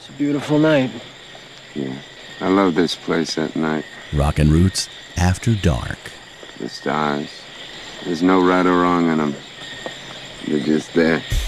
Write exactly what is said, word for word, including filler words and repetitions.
It's a beautiful night. Yeah, I love this place at night. Rockin' Roots After Dark. The stars. There's no right or wrong in them. They're just there.